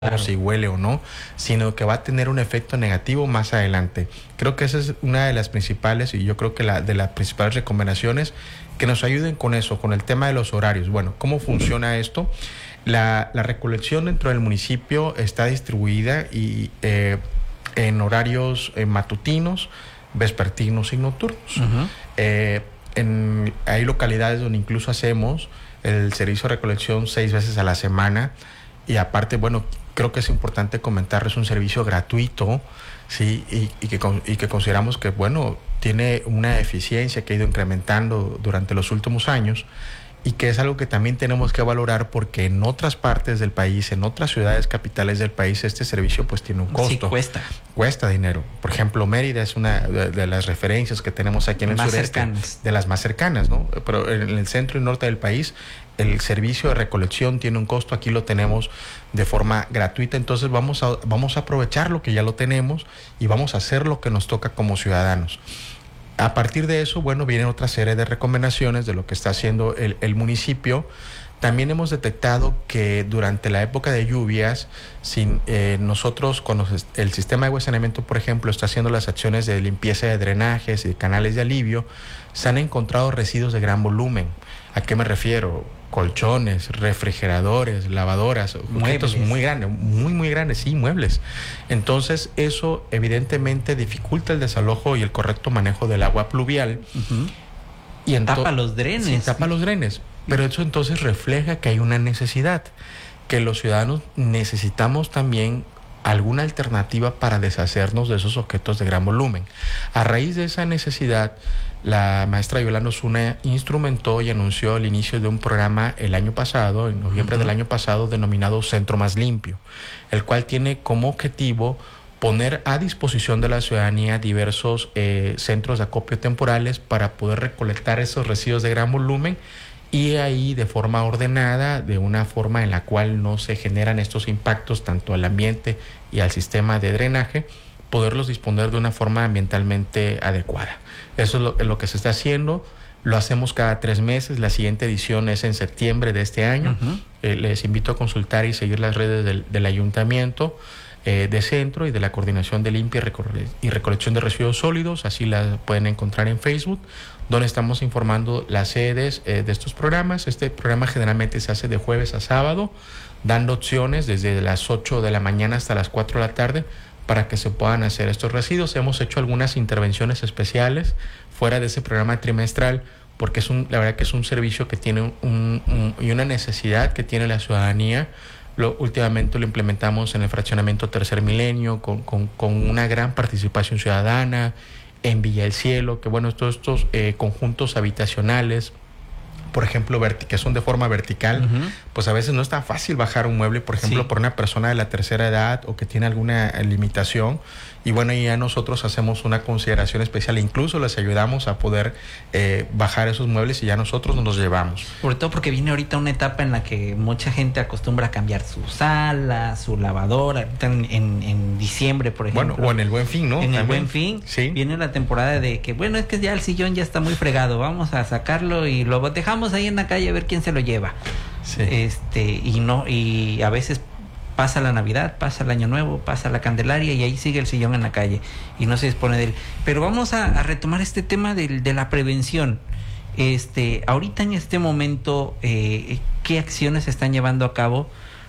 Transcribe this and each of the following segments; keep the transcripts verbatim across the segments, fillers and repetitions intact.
Claro. Si huele o no, sino que va a tener un efecto negativo más adelante. Creo que esa es una de las principales, y yo creo que la de las principales recomendaciones que nos ayuden con eso, con el tema de los horarios. Bueno, ¿cómo funciona esto? La, la recolección dentro del municipio está distribuida y eh, en horarios eh, matutinos, vespertinos y nocturnos. Uh-huh. eh, en, hay localidades donde incluso hacemos el servicio de recolección seis veces a la semana. Y aparte, bueno, creo que es importante comentar, es un servicio gratuito, ¿sí? Y, y, que, y que consideramos que, bueno, tiene una eficiencia que ha ido incrementando durante los últimos años y que es algo que también tenemos que valorar porque en otras partes del país, en otras ciudades capitales del país, este servicio pues tiene un costo. Sí, cuesta. Cuesta dinero. Por ejemplo, Mérida es una de, de las referencias que tenemos aquí en el más sureste. Cercanas. De las más cercanas, ¿no? Pero en el centro y norte del país, el servicio de recolección tiene un costo, aquí lo tenemos de forma gratuita, entonces vamos a, vamos a aprovechar lo que ya lo tenemos y vamos a hacer lo que nos toca como ciudadanos. A partir de eso, bueno, vienen otra serie de recomendaciones de lo que está haciendo el, el municipio. También hemos detectado que durante la época de lluvias, sin, eh, nosotros, cuando el sistema de agua y saneamiento, por ejemplo, está haciendo las acciones de limpieza de drenajes y canales de alivio, se han encontrado residuos de gran volumen. ¿A qué me refiero? Colchones, refrigeradores, lavadoras, objetos muy grandes, muy, muy grandes, sí, muebles. Entonces, eso evidentemente dificulta el desalojo y el correcto manejo del agua pluvial. Uh-huh. Y ento- tapa los drenes. Sí, tapa los drenes. Pero eso entonces refleja que hay una necesidad, que los ciudadanos necesitamos también alguna alternativa para deshacernos de esos objetos de gran volumen. A raíz de esa necesidad, la maestra Yolanda Osuna instrumentó y anunció el inicio de un programa el año pasado, en noviembre uh-huh. del año pasado, denominado Centro Más Limpio, el cual tiene como objetivo poner a disposición de la ciudadanía diversos eh, centros de acopio temporales para poder recolectar esos residuos de gran volumen y ahí de forma ordenada, de una forma en la cual no se generan estos impactos tanto al ambiente y al sistema de drenaje, poderlos disponer de una forma ambientalmente adecuada. Eso es lo, lo que se está haciendo, lo hacemos cada tres meses, la siguiente edición es en septiembre de este año. Uh-huh. Eh, les invito a consultar y seguir las redes del, del ayuntamiento eh, de centro y de la coordinación de limpia y, recole- y recolección de residuos sólidos, así las pueden encontrar en Facebook, donde estamos informando las sedes eh, de estos programas. Este programa generalmente se hace de jueves a sábado, dando opciones desde las ocho de la mañana hasta las cuatro de la tarde para que se puedan hacer estos residuos. Hemos hecho algunas intervenciones especiales fuera de ese programa trimestral, porque es un, la verdad que es un servicio que tiene un, un, y una necesidad que tiene la ciudadanía. Lo, últimamente lo implementamos en el fraccionamiento Tercer Milenio, con, con, con una gran participación ciudadana, en Villa del Cielo, que bueno, todos estos eh, conjuntos habitacionales, por ejemplo, verti- que son de forma vertical, uh-huh. pues a veces no es tan fácil bajar un mueble, por ejemplo, sí. por una persona de la tercera edad o que tiene alguna limitación. Y bueno, ya nosotros hacemos una consideración especial, incluso les ayudamos a poder eh, bajar esos muebles y ya nosotros nos los llevamos. Sobre todo porque viene ahorita una etapa en la que mucha gente acostumbra a cambiar su sala, su lavadora, en, en, en diciembre, por ejemplo. Bueno, o en el Buen Fin, ¿no? En También. el Buen Fin, sí. Viene la temporada de que, bueno, es que ya el sillón ya está muy fregado, vamos a sacarlo y lo dejamos ahí en la calle a ver quién se lo lleva. Sí. Este, y no, y a veces pasa la Navidad, pasa el Año Nuevo, pasa la Candelaria y ahí sigue el sillón en la calle y no se dispone de él. Pero vamos a, a retomar este tema de, de la prevención. Este, ahorita en este momento, eh, ¿qué acciones se están llevando a cabo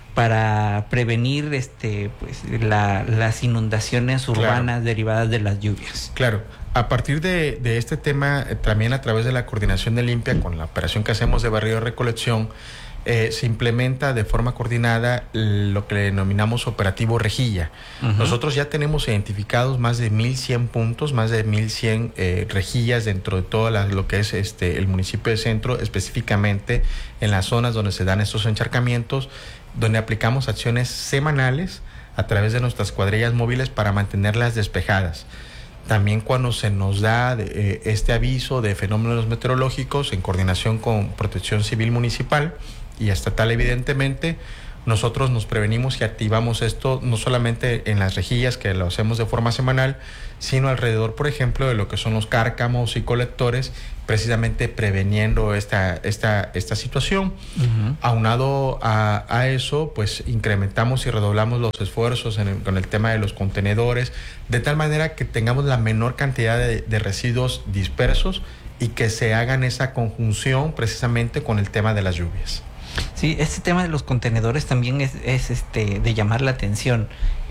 para prevenir este, pues, la, las inundaciones urbanas claro. derivadas de las lluvias? Claro. A partir de, de este tema, eh, también a través de la coordinación de limpia, con la operación que hacemos de barrido de recolección, Eh, se implementa de forma coordinada lo que le denominamos operativo rejilla. Uh-huh. Nosotros ya tenemos identificados más de mil cien puntos, más de mil cien eh, rejillas dentro de todo la, lo que es este el municipio de Centro, específicamente en las zonas donde se dan estos encharcamientos, donde aplicamos acciones semanales a través de nuestras cuadrillas móviles para mantenerlas despejadas. También cuando se nos da de, eh, este aviso de fenómenos meteorológicos en coordinación con Protección Civil Municipal y estatal, evidentemente, nosotros nos prevenimos y activamos esto no solamente en las rejillas, que lo hacemos de forma semanal, sino alrededor, por ejemplo, de lo que son los cárcamos y colectores, precisamente preveniendo esta, esta, esta situación. Uh-huh. Aunado a, a eso, pues incrementamos y redoblamos los esfuerzos en el, con el tema de los contenedores, de tal manera que tengamos la menor cantidad de, de residuos dispersos y que se hagan esa conjunción precisamente con el tema de las lluvias. Sí, este tema de los contenedores también es, es este de llamar la atención.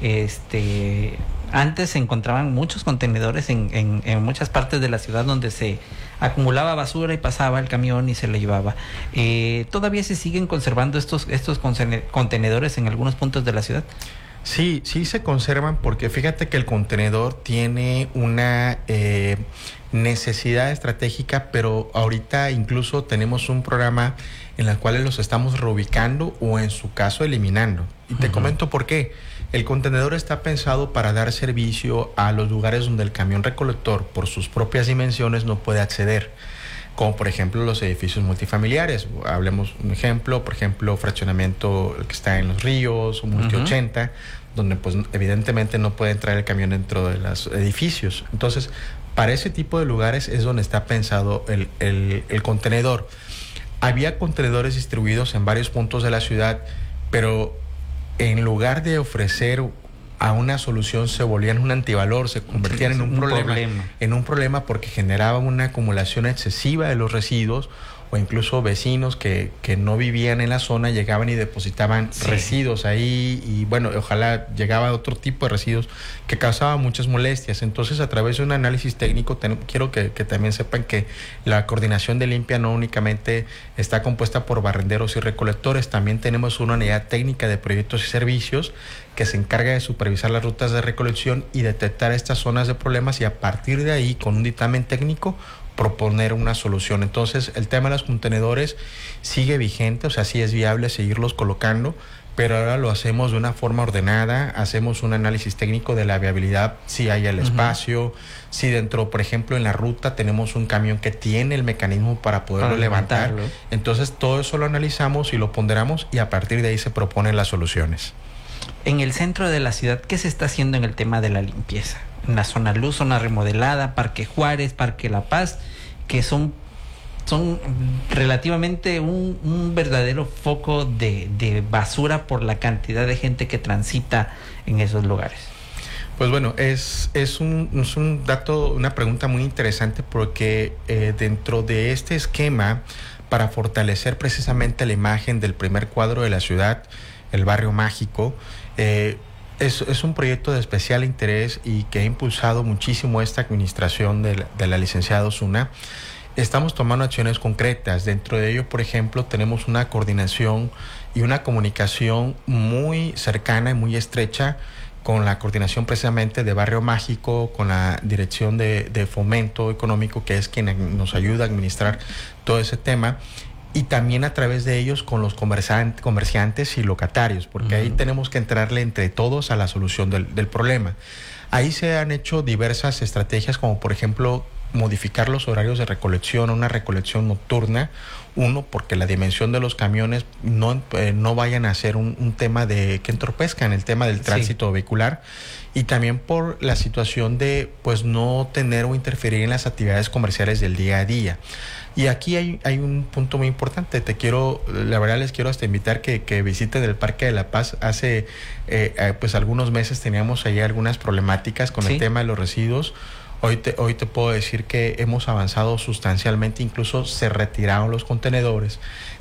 Este, antes se encontraban muchos contenedores en, en, en muchas partes de la ciudad donde se acumulaba basura y pasaba el camión y se la llevaba. Eh, ¿Todavía se siguen conservando estos, estos contenedores en algunos puntos de la ciudad? Sí, sí se conservan, porque fíjate que el contenedor tiene una eh, necesidad estratégica, pero ahorita incluso tenemos un programa en el cual los estamos reubicando o en su caso eliminando. Y te uh-huh. comento por qué. El contenedor está pensado para dar servicio a los lugares donde el camión recolector, por sus propias dimensiones, no puede acceder, como por ejemplo los edificios multifamiliares. Hablemos un ejemplo, por ejemplo, fraccionamiento que está en Los Ríos, o Multi uh-huh. ochenta, donde pues evidentemente no puede entrar el camión dentro de los edificios. Entonces, para ese tipo de lugares es donde está pensado el, el, el contenedor. Había contenedores distribuidos en varios puntos de la ciudad, pero en lugar de ofrecer a una solución se volvían un antivalor, se convertían sí, en un, un problema, problema, en un problema porque generaban una acumulación excesiva de los residuos, o incluso vecinos que, que no vivían en la zona llegaban y depositaban sí. residuos ahí, y bueno, ojalá llegaba otro tipo de residuos que causaban muchas molestias. Entonces, a través de un análisis técnico, ten, quiero que, que también sepan que la coordinación de limpia no únicamente está compuesta por barrenderos y recolectores, también tenemos una unidad técnica de proyectos y servicios que se encarga de supervisar las rutas de recolección y detectar estas zonas de problemas, y a partir de ahí, con un dictamen técnico, proponer una solución. Entonces, el tema de los contenedores sigue vigente, o sea, sí es viable seguirlos colocando, pero ahora lo hacemos de una forma ordenada, hacemos un análisis técnico de la viabilidad, si hay el uh-huh. espacio, si dentro, por ejemplo, en la ruta tenemos un camión que tiene el mecanismo para poderlo para levantar. Levantarlo. Entonces, todo eso lo analizamos y lo ponderamos, y a partir de ahí se proponen las soluciones. En el centro de la ciudad, ¿qué se está haciendo en el tema de la limpieza? En la zona luz, zona remodelada, Parque Juárez, Parque La Paz, que son, son relativamente un, un verdadero foco de, de basura por la cantidad de gente que transita en esos lugares. Pues bueno, es, es, un, es un dato, una pregunta muy interesante, porque eh, dentro de este esquema, para fortalecer precisamente la imagen del primer cuadro de la ciudad, el barrio mágico, eh, Es, es un proyecto de especial interés y que ha impulsado muchísimo esta administración de la, de la licenciada Osuna. Estamos tomando acciones concretas. Dentro de ello, por ejemplo, tenemos una coordinación y una comunicación muy cercana y muy estrecha con la coordinación precisamente de Barrio Mágico, con la Dirección de, de Fomento Económico, que es quien nos ayuda a administrar todo ese tema, y también a través de ellos con los comerciantes, comerciantes y locatarios, porque uh-huh. ahí tenemos que entrarle entre todos a la solución del, del problema. Ahí se han hecho diversas estrategias, como por ejemplo modificar los horarios de recolección, una recolección nocturna. Uno, porque la dimensión de los camiones no, eh, no vayan a ser un, un tema de que entorpezcan el tema del tránsito sí. vehicular, y también por la situación de pues no tener o interferir en las actividades comerciales del día a día. Y aquí hay, hay un punto muy importante. Te quiero, la verdad les quiero hasta invitar que, que visiten el Parque de La Paz. Hace eh, eh, pues algunos meses teníamos ahí algunas problemáticas con ¿Sí? el tema de los residuos. Hoy te, hoy te puedo decir que hemos avanzado sustancialmente, incluso se retiraron los contenedores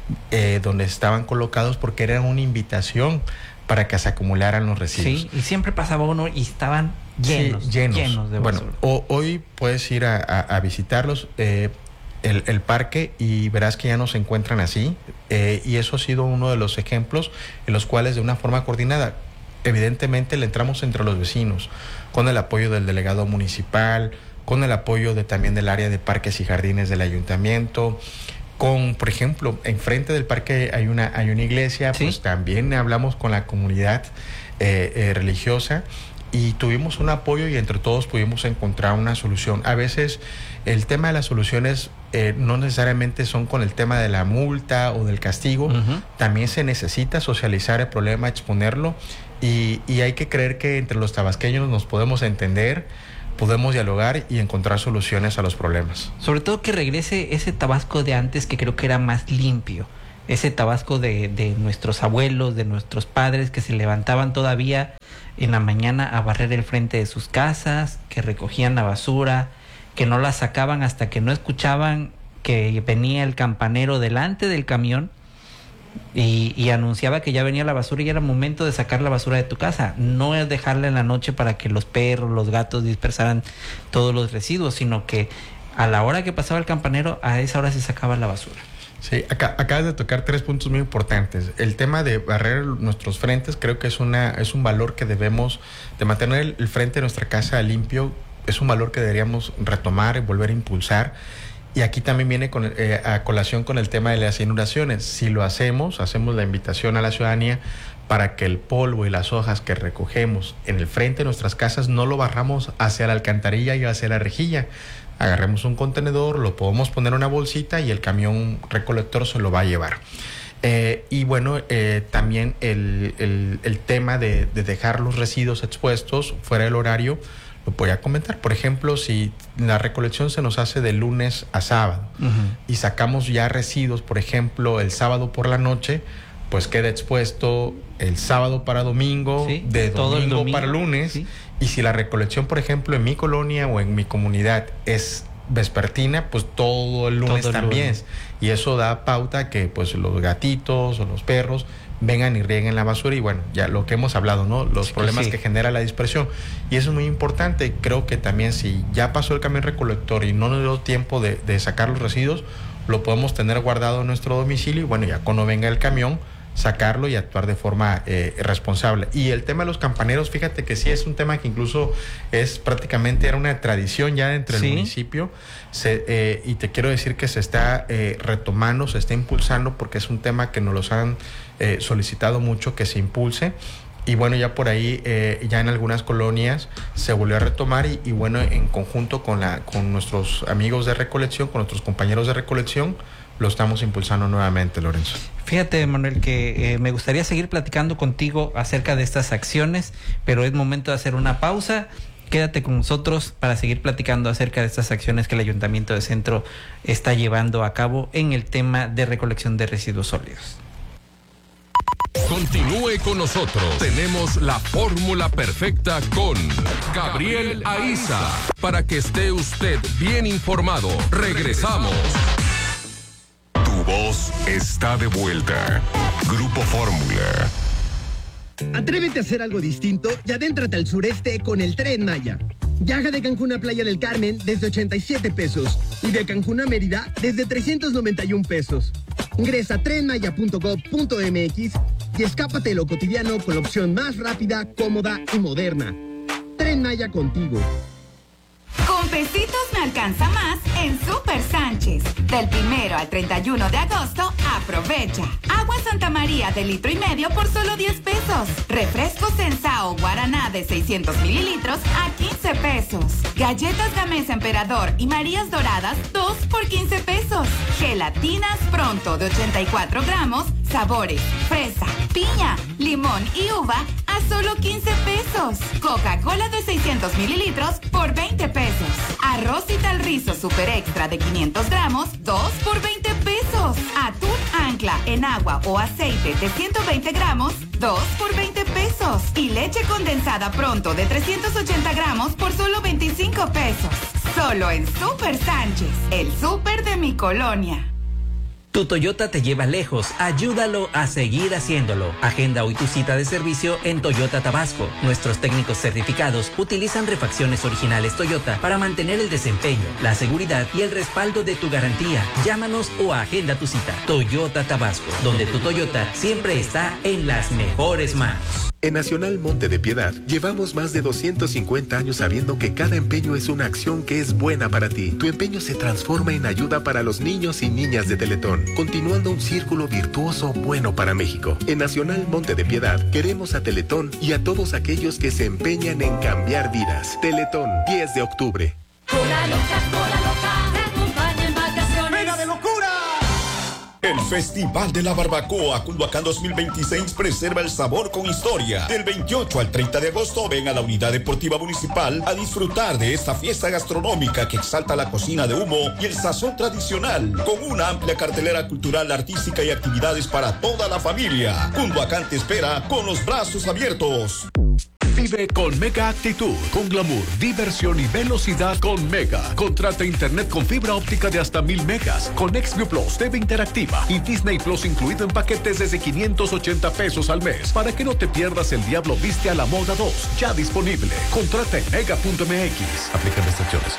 eh, donde estaban colocados, porque era una invitación para que se acumularan los residuos. Sí, y siempre pasaba uno y estaban llenos, sí, llenos. llenos de basura. Bueno, o, hoy puedes ir a, a, a visitarlos, eh, el, el parque, y verás que ya no se encuentran así, eh, y eso ha sido uno de los ejemplos en los cuales de una forma coordinada, evidentemente le entramos entre los vecinos, con el apoyo del delegado municipal, con el apoyo de también del área de parques y jardines del ayuntamiento, con, por ejemplo, enfrente del parque hay una, hay una iglesia, ¿Sí? pues también hablamos con la comunidad eh, eh, religiosa, y tuvimos un apoyo y entre todos pudimos encontrar una solución. A veces el tema de las soluciones eh, no necesariamente son con el tema de la multa o del castigo, uh-huh. También se necesita socializar el problema, exponerlo, y, y hay que creer que entre los tabasqueños nos podemos entender, podemos dialogar y encontrar soluciones a los problemas. Sobre todo que regrese ese Tabasco de antes, que creo que era más limpio. Ese Tabasco de, de nuestros abuelos, de nuestros padres, que se levantaban todavía en la mañana a barrer el frente de sus casas, que recogían la basura, que no la sacaban hasta que no escuchaban que venía el campanero delante del camión y, y anunciaba que ya venía la basura y era momento de sacar la basura de tu casa. No es dejarla en la noche para que los perros, los gatos dispersaran todos los residuos, sino que a la hora que pasaba el campanero, a esa hora se sacaba la basura. Sí, acá, acabas de tocar tres puntos muy importantes. El tema de barrer nuestros frentes, creo que es una es un valor que debemos, de mantener el, el frente de nuestra casa limpio, es un valor que deberíamos retomar y volver a impulsar. Y aquí también viene con, eh, a colación con el tema de las inundaciones. Si lo hacemos, hacemos la invitación a la ciudadanía para que el polvo y las hojas que recogemos en el frente de nuestras casas no lo barramos hacia la alcantarilla y hacia la rejilla. Agarremos un contenedor, lo podemos poner en una bolsita y el camión recolector se lo va a llevar. Eh, y bueno, eh, también el, el, el tema de, de dejar los residuos expuestos fuera del horario, lo voy a comentar. Por ejemplo, si la recolección se nos hace de lunes a sábado, uh-huh, y sacamos ya residuos, por ejemplo, el sábado por la noche, pues queda expuesto el sábado para domingo, sí, de domingo, domingo para lunes. Sí. Y si la recolección, por ejemplo, en mi colonia o en mi comunidad es vespertina, pues todo el lunes todo el también. Lunes. Y eso da pauta que pues los gatitos o los perros vengan y rieguen la basura y bueno, ya lo que hemos hablado, ¿no? Los sí, problemas sí. que genera la dispersión. Y eso es muy importante. Creo que también si ya pasó el camión recolector y no nos dio tiempo de, de sacar los residuos, lo podemos tener guardado en nuestro domicilio y bueno, ya cuando venga el camión, sacarlo y actuar de forma eh, responsable. Y el tema de los campaneros, fíjate que sí es un tema que incluso es prácticamente, era una tradición ya entre sí. el municipio, se, eh, y te quiero decir que se está eh, retomando, se está impulsando porque es un tema que nos los han eh, solicitado mucho que se impulse. Y bueno, ya por ahí, eh, ya en algunas colonias se volvió a retomar y, y bueno, en conjunto con, la, con nuestros amigos de recolección, con nuestros compañeros de recolección, lo estamos impulsando nuevamente, Lorenzo. Fíjate, Manuel, que eh, me gustaría seguir platicando contigo acerca de estas acciones, pero es momento de hacer una pausa. Quédate con nosotros para seguir platicando acerca de estas acciones que el Ayuntamiento de Centro está llevando a cabo en el tema de recolección de residuos sólidos. Continúe con nosotros. Tenemos la fórmula perfecta con Gabriel Aiza para que esté usted bien informado. Regresamos. Tu voz está de vuelta. Grupo Fórmula. Atrévete a hacer algo distinto y adéntrate al sureste con el Tren Maya. Viaja de Cancún a Playa del Carmen desde ochenta y siete pesos y de Cancún a Mérida desde trescientos noventa y un pesos. Ingresa a tren maya punto gob punto eme equis y escápate de lo cotidiano con la opción más rápida, cómoda y moderna. Tren Maya contigo. Con pesitos me alcanza más en Super Sánchez. Del primero al treinta y uno de agosto, aprovecha. Agua Santa María de litro y medio por solo diez pesos. Refrescos Sensao Guaraná de seiscientos mililitros a quince pesos. Galletas Gamesa Emperador y Marías Doradas, dos por quince pesos. Gelatinas Pronto de ochenta y cuatro gramos, sabores fresa, piña, limón y uva a solo quince pesos. Coca-Cola de seiscientos mililitros por veinte pesos. Arroz Ital Rizo Super Extra de quinientos gramos, dos por veinte pesos. Atún Ancla en agua o aceite de ciento veinte gramos, dos por veinte pesos. Y leche condensada Pronto de trescientos ochenta gramos por solo veinticinco pesos. Solo en Super Sánchez, el súper de mi colonia. Tu Toyota te lleva lejos, ayúdalo a seguir haciéndolo. Agenda hoy tu cita de servicio en Toyota Tabasco. Nuestros técnicos certificados utilizan refacciones originales Toyota para mantener el desempeño, la seguridad y el respaldo de tu garantía. Llámanos o agenda tu cita. Toyota Tabasco, donde tu Toyota siempre está en las mejores manos. En Nacional Monte de Piedad, llevamos más de doscientos cincuenta años sabiendo que cada empeño es una acción que es buena para ti. Tu empeño se transforma en ayuda para los niños y niñas de Teletón, continuando un círculo virtuoso bueno para México. En Nacional Monte de Piedad, queremos a Teletón y a todos aquellos que se empeñan en cambiar vidas. Teletón, diez de octubre. Cola loca, cola loca, te acompaña en vacaciones. ¡Venga de locura! El Festival de la Barbacoa Culhuacán dos mil veintiséis preserva el sabor con historia. Del veintiocho al treinta de agosto ven a la Unidad Deportiva Municipal a disfrutar de esta fiesta gastronómica que exalta la cocina de humo y el sazón tradicional, con una amplia cartelera cultural, artística y actividades para toda la familia. Culhuacán te espera con los brazos abiertos. Vive con Mega Actitud, con glamour, diversión y velocidad con Mega. Contrata internet con fibra óptica de hasta mil megas, con Xview Plus, T V interactiva y Disney Plus incluido en paquetes desde quinientos ochenta pesos al mes, para que no te pierdas El Diablo Viste a la Moda dos, ya disponible. Contrata en mega punto m x. Aplican restricciones.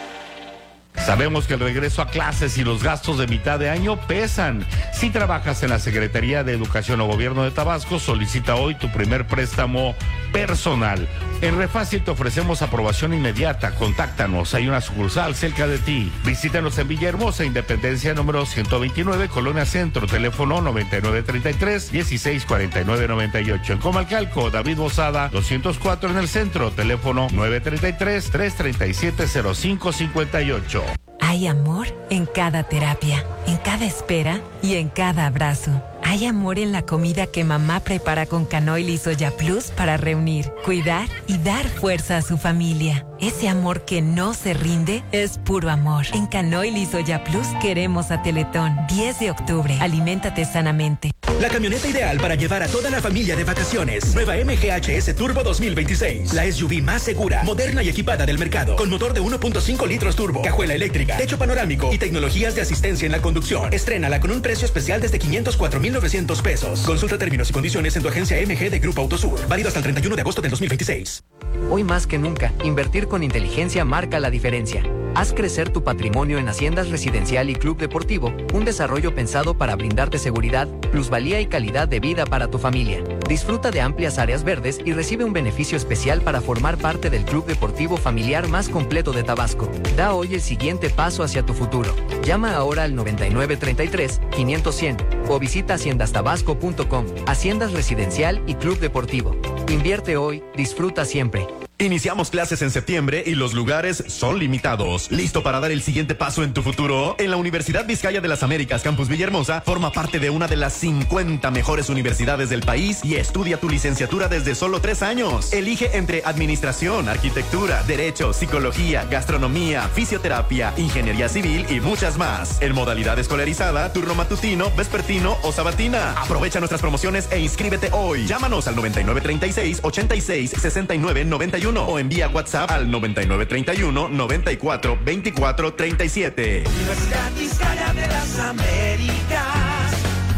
Sabemos que el regreso a clases y los gastos de mitad de año pesan. Si trabajas en la Secretaría de Educación o Gobierno de Tabasco, solicita hoy tu primer préstamo personal. En Refácil te ofrecemos aprobación inmediata. Contáctanos, hay una sucursal cerca de ti. Visítanos en Villahermosa, Independencia número ciento veintinueve, Colonia Centro, teléfono noventa y nueve treinta y tres, dieciséis cuarenta y nueve noventa y ocho. En Comalcalco, David Bozada, doscientos cuatro en el centro, teléfono nueve treinta y tres, trescientos treinta y siete, cero cinco cincuenta y ocho. Hay amor en cada terapia, en cada espera y en cada abrazo. Hay amor en la comida que mamá prepara con Canoil y Soya Plus para reunir, cuidar y dar fuerza a su familia. Ese amor que no se rinde es puro amor. En Canoil y Soya Plus queremos a Teletón. diez de octubre. Aliméntate sanamente. La camioneta ideal para llevar a toda la familia de vacaciones. Nueva M G H S Turbo dos mil veintiséis. La S U V más segura, moderna y equipada del mercado. Con motor de uno punto cinco litros turbo, cajuela eléctrica, techo panorámico y tecnologías de asistencia en la conducción. Estrénala con un precio especial desde quinientos cuatro mil novecientos pesos. Consulta términos y condiciones en tu agencia M G de Grupo Autosur. Válido hasta el treinta y uno de agosto del dos mil veintiséis. Hoy más que nunca, invertir con inteligencia marca la diferencia. Haz crecer tu patrimonio en Haciendas Residencial y Club Deportivo, un desarrollo pensado para brindarte seguridad, plusvalía y calidad de vida para tu familia. Disfruta de amplias áreas verdes y recibe un beneficio especial para formar parte del club deportivo familiar más completo de Tabasco. Da hoy el siguiente paso hacia tu futuro. Llama ahora al noventa y nueve treinta y tres, quinientos cien o visita haciendas tabasco punto com. Haciendas Residencial y Club Deportivo. Invierte hoy, disfruta siempre. Iniciamos clases en septiembre y los lugares son limitados. ¿Listo para dar el siguiente paso en tu futuro? En la Universidad Vizcaya de las Américas, Campus Villahermosa, forma parte de una de las cincuenta mejores universidades del país y estudia tu licenciatura desde solo tres años. Elige entre administración, arquitectura, derecho, psicología, gastronomía, fisioterapia, ingeniería civil y muchas más. En modalidad escolarizada, turno matutino, vespertino o sabatina. Aprovecha nuestras promociones e inscríbete hoy. Llámanos al noventa y nueve treinta y seis, ochenta y seis, sesenta y nueve noventa y uno o envía WhatsApp al noventa y nueve treinta y uno, noventa y cuatro, veinticuatro, treinta y siete. Universidad Vizcaya de las Américas,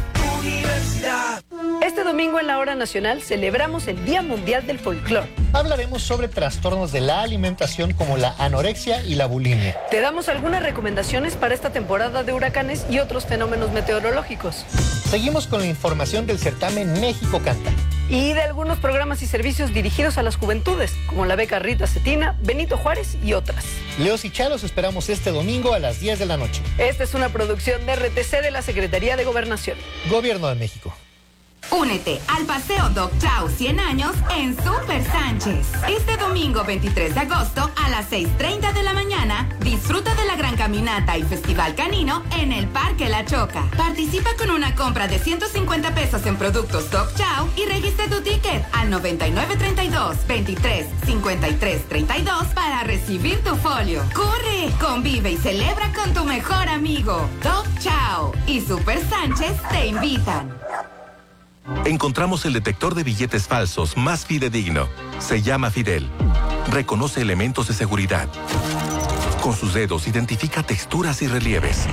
Universidad. Este domingo en la Hora Nacional celebramos el Día Mundial del Folclor. Hablaremos sobre trastornos de la alimentación como la anorexia y la bulimia. Te damos algunas recomendaciones para esta temporada de huracanes y otros fenómenos meteorológicos. Seguimos con la información del certamen México Canta. Y de algunos programas y servicios dirigidos a las juventudes, como la beca Rita Cetina, Benito Juárez y otras. Leos y Chalos esperamos este domingo a las diez de la noche. Esta es una producción de R T C de la Secretaría de Gobernación. Gobierno de México. Únete al paseo Doc Chao cien años en Super Sánchez. Este domingo veintitrés de agosto a las seis treinta de la mañana, disfruta de la gran caminata y festival canino en el Parque La Choca. Participa con una compra de ciento cincuenta pesos en productos Doc Chao y registra tu ticket al noventa y nueve treinta y dos, veintitrés, cincuenta y tres treinta y dos para recibir tu folio. ¡Corre! Convive y celebra con tu mejor amigo. Doc Chao y Super Sánchez te invitan. Encontramos el detector de billetes falsos más fidedigno. Se llama Fidel. Reconoce elementos de seguridad. Con sus dedos identifica texturas y relieves.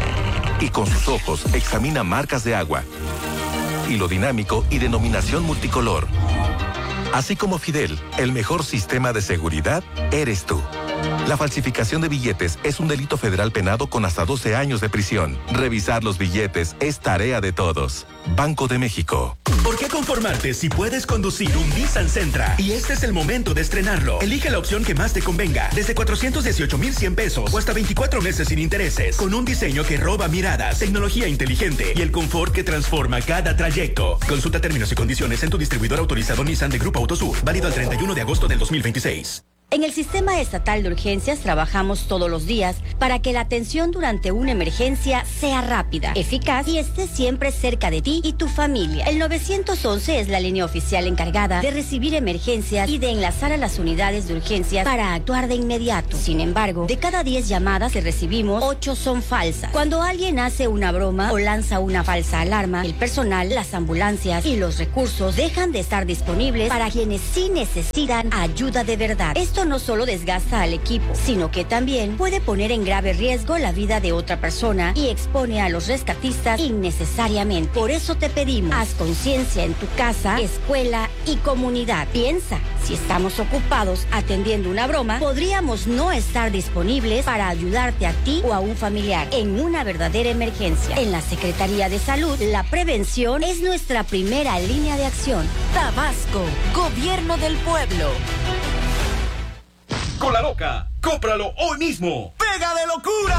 Y con sus ojos examina marcas de agua, hilo dinámico y denominación multicolor. Así como Fidel, el mejor sistema de seguridad eres tú. La falsificación de billetes es un delito federal penado con hasta doce años de prisión. Revisar los billetes es tarea de todos. Banco de México. ¿Por qué conformarte si puedes conducir un Nissan Sentra? Y este es el momento de estrenarlo. Elige la opción que más te convenga. Desde cuatrocientos dieciocho mil cien pesos o hasta veinticuatro meses sin intereses. Con un diseño que roba miradas, tecnología inteligente y el confort que transforma cada trayecto. Consulta términos y condiciones en tu distribuidor autorizado Nissan de Grupo Autosur. Válido al treinta y uno de agosto del dos mil veintiséis. En el Sistema Estatal de Urgencias trabajamos todos los días para que la atención durante una emergencia sea rápida, eficaz y esté siempre cerca de ti y tu familia. El nueve once es la línea oficial encargada de recibir emergencias y de enlazar a las unidades de urgencias para actuar de inmediato. Sin embargo, de cada diez llamadas que recibimos, ocho son falsas. Cuando alguien hace una broma o lanza una falsa alarma, el personal, las ambulancias y los recursos dejan de estar disponibles para quienes sí necesitan ayuda de verdad. Esto no solo desgasta al equipo, sino que también puede poner en grave riesgo la vida de otra persona y expone a los rescatistas innecesariamente. Por eso te pedimos, haz conciencia en tu casa, escuela y comunidad. Piensa, si estamos ocupados atendiendo una broma, podríamos no estar disponibles para ayudarte a ti o a un familiar en una verdadera emergencia. En la Secretaría de Salud, la prevención es nuestra primera línea de acción. Tabasco, Gobierno del Pueblo. Con la loca, cómpralo hoy mismo. ¡Pega de locura!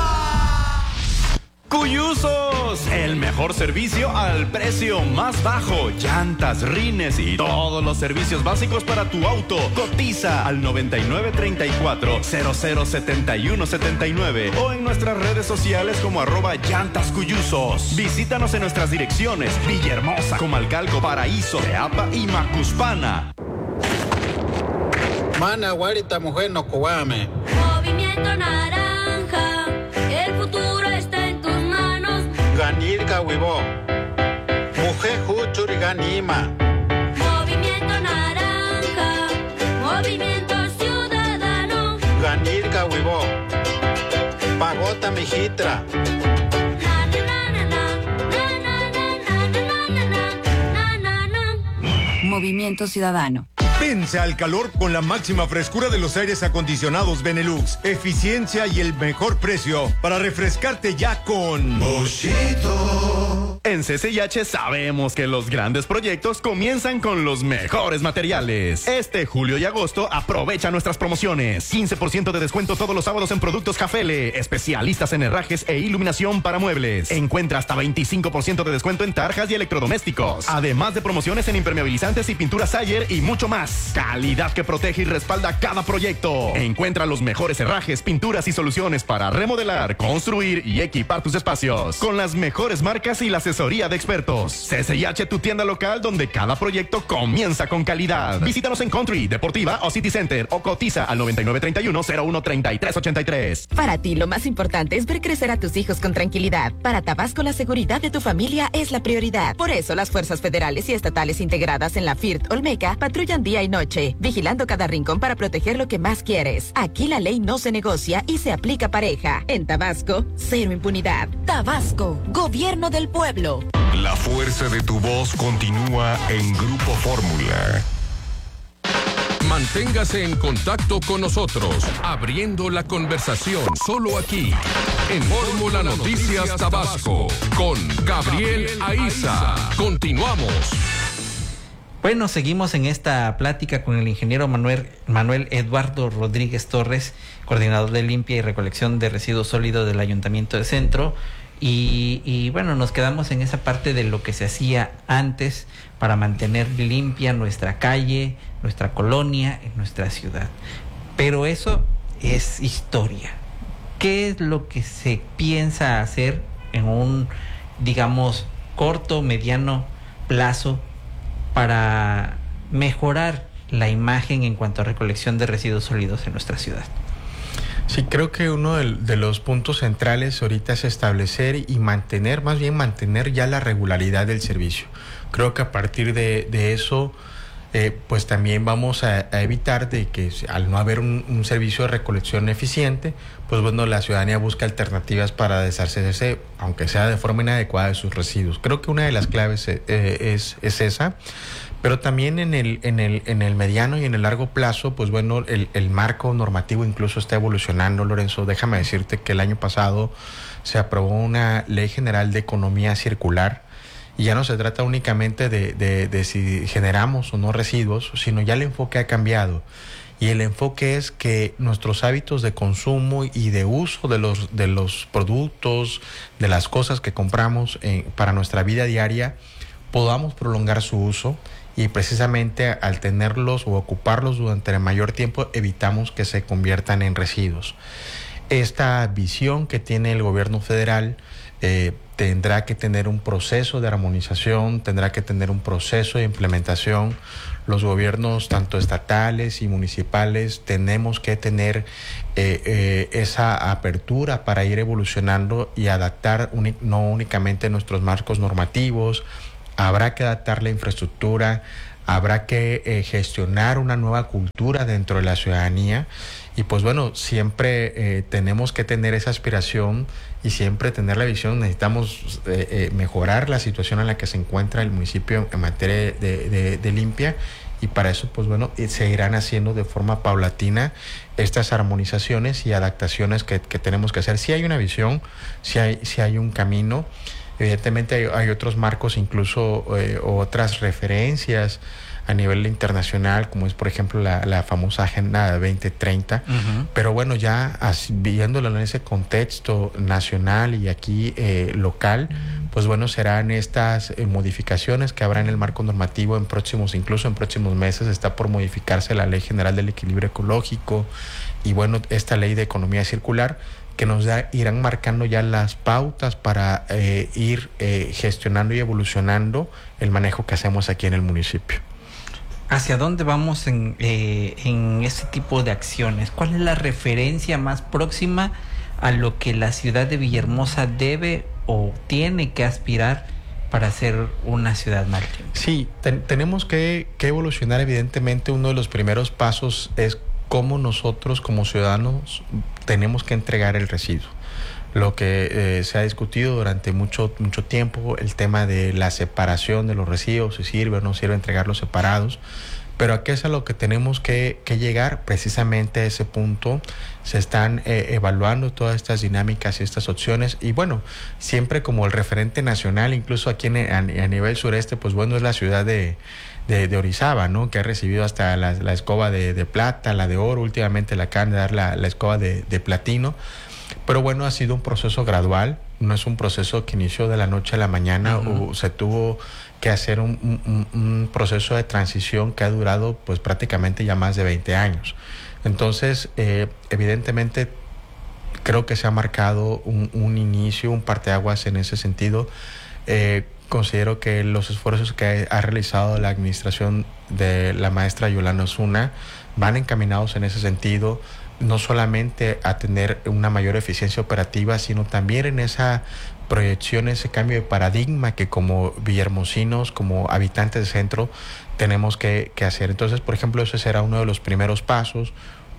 Cuyusos, el mejor servicio al precio más bajo. Llantas, rines y todos los servicios básicos para tu auto. Cotiza al noventa y nueve treinta y cuatro, cero cero setenta y uno setenta y nueve o en nuestras redes sociales como arroba llantas cuyusos. Visítanos en nuestras direcciones: Villahermosa, Comalcalco, Paraíso, Teapa y Macuspana. Mana, guarita, mujer, no cobame. Movimiento Naranja, el futuro está en tus manos. Ganirka, huivo. Mujer, juchuri, ganima. Movimiento Naranja, Movimiento Ciudadano. Ganirka, huivo. Pagota, mijitra. Movimiento Ciudadano. Vence al calor con la máxima frescura de los aires acondicionados Benelux, eficiencia y el mejor precio para refrescarte ya con Boschito. En C C I H sabemos que los grandes proyectos comienzan con los mejores materiales. Este julio y agosto aprovecha nuestras promociones. quince por ciento de descuento todos los sábados en productos Jafele, especialistas en herrajes e iluminación para muebles. Encuentra hasta veinticinco por ciento de descuento en tarjas y electrodomésticos. Además de promociones en impermeabilizantes y pinturas Sayer y mucho más. Calidad que protege y respalda cada proyecto. Encuentra los mejores herrajes, pinturas y soluciones para remodelar, construir y equipar tus espacios. Con las mejores marcas y la asesoría de expertos. C C I H, tu tienda local donde cada proyecto comienza con calidad. Visítanos en Country, Deportiva o City Center o cotiza al noventa y nueve treinta y uno, cero uno treinta y tres ochenta y tres. Para ti lo más importante es ver crecer a tus hijos con tranquilidad. Para Tabasco la seguridad de tu familia es la prioridad. Por eso las fuerzas federales y estatales integradas en la F I R T Olmeca patrullan día y noche, vigilando cada rincón para proteger lo que más quieres. Aquí la ley no se negocia y se aplica pareja. En Tabasco, cero impunidad. Tabasco, Gobierno del Pueblo. La fuerza de tu voz continúa en Grupo Fórmula. Manténgase en contacto con nosotros, abriendo la conversación solo aquí, en Fórmula Noticias Tabasco, con Gabriel Aiza. Continuamos. Bueno, seguimos en esta plática con el ingeniero Manuel, Manuel Eduardo Rodríguez Torres, coordinador de limpia y recolección de residuos sólidos del Ayuntamiento de Centro. Y, y bueno, nos quedamos en esa parte de lo que se hacía antes para mantener limpia nuestra calle, nuestra colonia, en nuestra ciudad. Pero eso es historia. ¿Qué es lo que se piensa hacer en un, digamos, corto, mediano plazo para mejorar la imagen en cuanto a recolección de residuos sólidos en nuestra ciudad? Sí, creo que uno de, de los puntos centrales ahorita es establecer y mantener, más bien mantener ya la regularidad del servicio. Creo que a partir de, de eso, eh, pues también vamos a, a evitar de que al no haber un, un servicio de recolección eficiente, pues bueno, la ciudadanía busca alternativas para deshacerse, aunque sea de forma inadecuada, de sus residuos. Creo que una de las claves eh, es, es esa. Pero también en el, en el, en el mediano y en el largo plazo, pues bueno, el, el marco normativo incluso está evolucionando, Lorenzo. Déjame decirte que el año pasado se aprobó una ley general de economía circular y ya no se trata únicamente de, de, de si generamos o no residuos, sino ya el enfoque ha cambiado. Y el enfoque es que nuestros hábitos de consumo y de uso de los, de los productos, de las cosas que compramos eh, para nuestra vida diaria, podamos prolongar su uso. Y precisamente al tenerlos o ocuparlos durante el mayor tiempo evitamos que se conviertan en residuos. Esta visión que tiene el gobierno federal eh, tendrá que tener un proceso de armonización, tendrá que tener un proceso de implementación. Los gobiernos tanto estatales y municipales tenemos que tener eh, eh, esa apertura para ir evolucionando y adaptar uni- no únicamente nuestros marcos normativos. Habrá que adaptar la infraestructura, habrá que eh, gestionar una nueva cultura dentro de la ciudadanía y pues bueno, siempre eh, tenemos que tener esa aspiración y siempre tener la visión. Necesitamos eh, eh, mejorar la situación en la que se encuentra el municipio en materia de, de, de limpia y para eso pues bueno, se irán haciendo de forma paulatina estas armonizaciones y adaptaciones que, que tenemos que hacer. Si hay una visión, si hay, si hay un camino. Evidentemente hay, hay otros marcos, incluso eh, otras referencias a nivel internacional, como es por ejemplo la, la famosa Agenda veinte treinta, uh-huh. Pero bueno, ya así, viéndolo en ese contexto nacional y aquí eh, local, pues bueno, serán estas eh, modificaciones que habrá en el marco normativo en próximos, incluso en próximos meses. Está por modificarse la Ley General del Equilibrio Ecológico y bueno, esta Ley de Economía Circular, que nos da, irán marcando ya las pautas para eh, ir eh, gestionando y evolucionando el manejo que hacemos aquí en el municipio. ¿Hacia dónde vamos en, eh, en este tipo de acciones? ¿Cuál es la referencia más próxima a lo que la ciudad de Villahermosa debe o tiene que aspirar para ser una ciudad marítima? Sí, ten, tenemos que, que evolucionar. Evidentemente, uno de los primeros pasos es cómo nosotros como ciudadanos tenemos que entregar el residuo. Lo que eh, se ha discutido durante mucho, mucho tiempo, el tema de la separación de los residuos, si sirve o no sirve entregarlos separados, pero aquí es a lo que tenemos que, que llegar, precisamente a ese punto. Se están eh, evaluando todas estas dinámicas y estas opciones y bueno, siempre como el referente nacional, incluso aquí en, a, a nivel sureste, pues bueno, es la ciudad de De, de Orizaba, ¿no? Que ha recibido hasta la, la escoba de, de plata, la de oro, últimamente le acaban de dar la, la escoba de, de platino, pero bueno, ha sido un proceso gradual, no es un proceso que inició de la noche a la mañana. Uh-huh. O se tuvo que hacer un, un, un proceso de transición que ha durado pues prácticamente ya más de veinte años. Entonces, eh, evidentemente, creo que se ha marcado un, un inicio, un parteaguas en ese sentido. Eh, Considero que los esfuerzos que ha realizado la administración de la maestra Yolanda Osuna van encaminados en ese sentido, no solamente a tener una mayor eficiencia operativa, sino también en esa proyección, ese cambio de paradigma que como villahermosinos, como habitantes del centro, tenemos que, que hacer. Entonces, por ejemplo, ese será uno de los primeros pasos.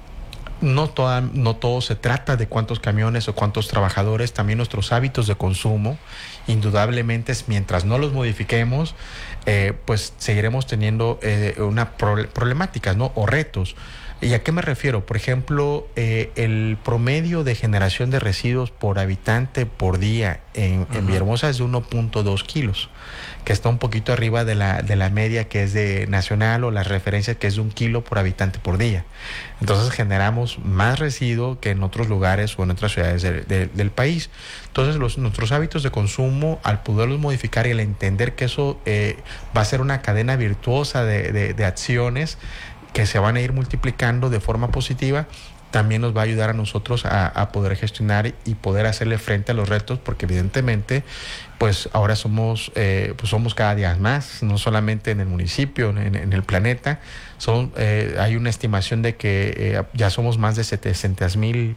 No, toda, no todo se trata de cuántos camiones o cuántos trabajadores, también nuestros hábitos de consumo. Indudablemente, mientras no los modifiquemos, eh, pues seguiremos teniendo eh, una pro- problemáticas, ¿no? O retos. ¿Y a qué me refiero? Por ejemplo, eh, el promedio de generación de residuos por habitante por día en, uh-huh. en Villahermosa es de uno punto dos kilos, que está un poquito arriba de la, de la media que es de nacional o la referencia que es de un kilo por habitante por día. Entonces generamos más residuo que en otros lugares o en otras ciudades de, de, del país. Entonces los, nuestros hábitos de consumo, al poderlos modificar y al entender que eso eh, va a ser una cadena virtuosa de, de, de acciones que se van a ir multiplicando de forma positiva, también nos va a ayudar a nosotros a, a poder gestionar y poder hacerle frente a los retos, porque evidentemente pues ahora somos eh, pues somos cada día más, no solamente en el municipio, en, en el planeta. Son, eh, hay una estimación de que eh, ya somos más de setecientos mil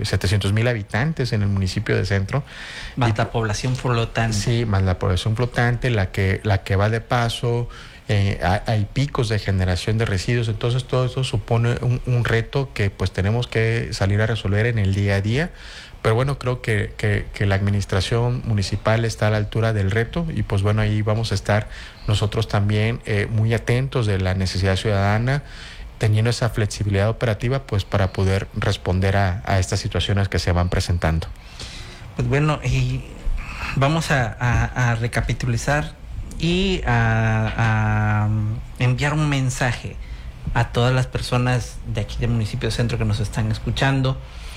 habitantes en el municipio de Centro. Más y, la población flotante. Sí, más la población flotante, la que, la que va de paso. eh, hay, hay picos de generación de residuos, entonces todo eso supone un, un reto que pues tenemos que salir a resolver en el día a día. Pero bueno, creo que, que, que la administración municipal está a la altura del reto y pues bueno, ahí vamos a estar nosotros también eh, muy atentos de la necesidad ciudadana, teniendo esa flexibilidad operativa pues para poder responder a, a estas situaciones que se van presentando. Pues bueno, y vamos a, a, a recapitulizar y a, a enviar un mensaje a todas las personas de aquí del municipio Centro que nos están escuchando,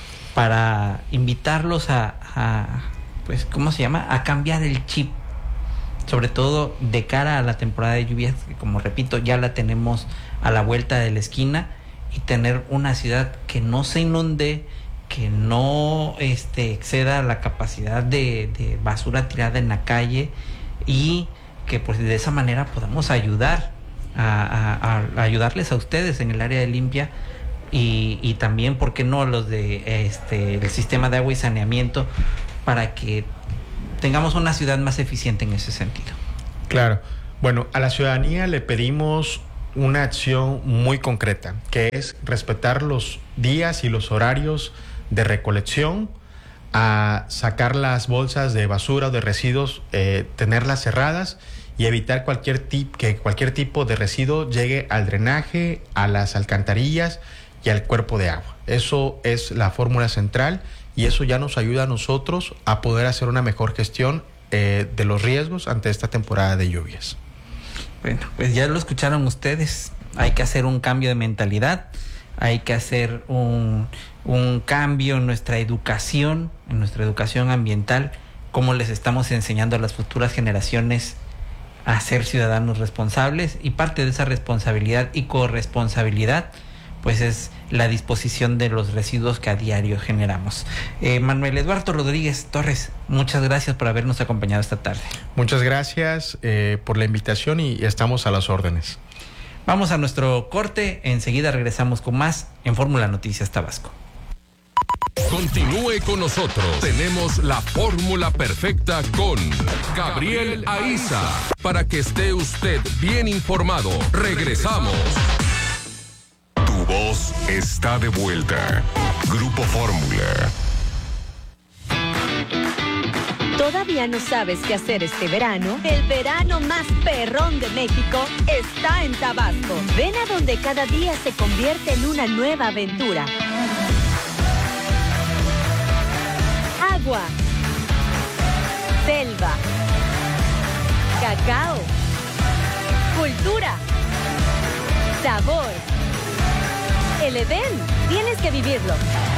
para invitarlos a, a, pues, ¿cómo se llama? A cambiar el chip, sobre todo de cara a la temporada de lluvias, que como repito, ya la tenemos a la vuelta de la esquina, y tener una ciudad que no se inunde, que no este, exceda la capacidad de, de basura tirada en la calle, y que pues de esa manera podamos ayudar a, a, a ayudarles a ustedes en el área de limpia. Y, y también, ¿por qué no?, los de este el sistema de agua y saneamiento, para que tengamos una ciudad más eficiente en ese sentido. Claro. Bueno, a la ciudadanía le pedimos una acción muy concreta, que es respetar los días y los horarios de recolección, a sacar las bolsas de basura o de residuos, eh, tenerlas cerradas y evitar cualquier tip, que cualquier tipo de residuo llegue al drenaje, a las alcantarillas y al cuerpo de agua. Eso es la fórmula central y eso ya nos ayuda a nosotros a poder hacer una mejor gestión eh, de los riesgos ante esta temporada de lluvias. Bueno, pues ya lo escucharon ustedes. Hay que hacer un cambio de mentalidad, hay que hacer un, un cambio en nuestra educación, en nuestra educación ambiental, cómo les estamos enseñando a las futuras generaciones a ser ciudadanos responsables, y parte de esa responsabilidad y corresponsabilidad pues es la disposición de los residuos que a diario generamos. Eh, Manuel Eduardo Rodríguez Torres, muchas gracias por habernos acompañado esta tarde. Muchas gracias eh, por la invitación y estamos a las órdenes. Vamos a nuestro corte, enseguida regresamos con más en Fórmula Noticias Tabasco. Continúe con nosotros. Tenemos la fórmula perfecta con Gabriel Aiza, para que esté usted bien informado. Regresamos. Tu voz está de vuelta. Grupo Fórmula. ¿Todavía no sabes qué hacer este verano? El verano más perrón de México está en Tabasco. Ven a donde cada día se convierte en una nueva aventura. Agua, selva, cacao, cultura, sabor. El Edén, tienes que vivirlo.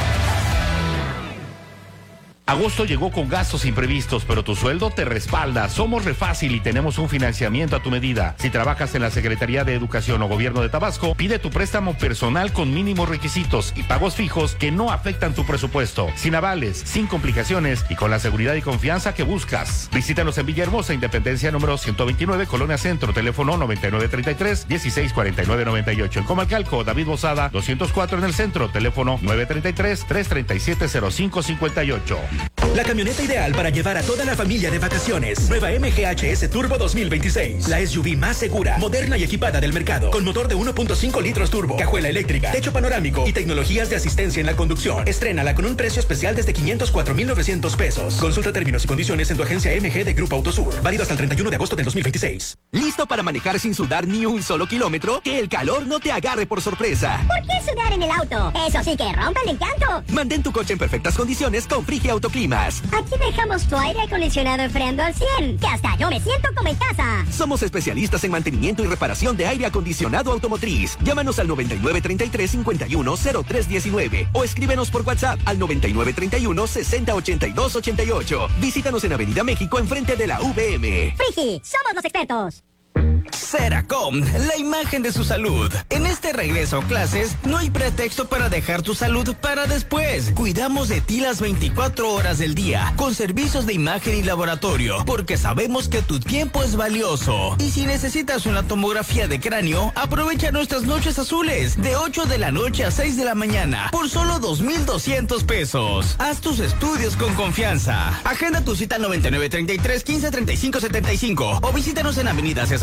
Agosto llegó con gastos imprevistos, pero tu sueldo te respalda. Somos Refácil y tenemos un financiamiento a tu medida. Si trabajas en la Secretaría de Educación o Gobierno de Tabasco, pide tu préstamo personal con mínimos requisitos y pagos fijos que no afectan tu presupuesto. Sin avales, sin complicaciones y con la seguridad y confianza que buscas. Visítanos en Villahermosa, Independencia número ciento veintinueve, Colonia Centro, teléfono noventa y nueve treinta y tres, dieciséis cuarenta y nueve noventa y ocho. En Comalcalco, David Bozada, doscientos cuatro en el centro, teléfono nueve treinta y tres, trescientos treinta y siete, cero cinco cincuenta y ocho. La camioneta ideal para llevar a toda la familia de vacaciones. Nueva M G H S Turbo dos mil veintiséis. La S U V más segura, moderna y equipada del mercado. Con motor de uno punto cinco litros turbo, cajuela eléctrica, techo panorámico y tecnologías de asistencia en la conducción. Estrénala con un precio especial desde quinientos cuatro mil novecientos pesos. Consulta términos y condiciones en tu agencia M G de Grupo Autosur. Válido hasta el treinta y uno de agosto del dos mil veintiséis. ¿Listo para manejar sin sudar ni un solo kilómetro? Que el calor no te agarre por sorpresa. ¿Por qué sudar en el auto? Eso sí que rompe el encanto. Mantén tu coche en perfectas condiciones con Frigia Autoclimas. Aquí dejamos tu aire acondicionado enfriando al cien, que hasta yo me siento como en casa. Somos especialistas en mantenimiento y reparación de aire acondicionado automotriz. Llámanos al noventa y nueve treinta y tres, cincuenta y uno, cero tres diecinueve o escríbenos por WhatsApp al noventa y nueve treinta y uno, sesenta ochenta y dos ochenta y ocho. Visítanos en Avenida México enfrente de la V M. Frigi, somos los expertos. Ceracom, la imagen de su salud. En este regreso a clases, no hay pretexto para dejar tu salud para después. Cuidamos de ti las veinticuatro horas del día, con servicios de imagen y laboratorio, porque sabemos que tu tiempo es valioso. Y si necesitas una tomografía de cráneo, aprovecha nuestras noches azules, de ocho de la noche a seis de la mañana, por solo dos mil doscientos pesos. Haz tus estudios con confianza. Agenda tu cita al noventa y nueve treinta y tres, quince treinta y cinco setenta y cinco o visítanos en Avenida César Sandino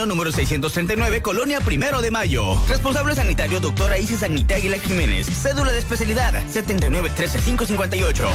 Medrano, número seiscientos treinta y nueve, Colonia Primero de Mayo. Responsable sanitario, doctora Isis Agnitaguila Jiménez. Cédula de especialidad, setenta y nueve trece cinco cincuenta y ocho.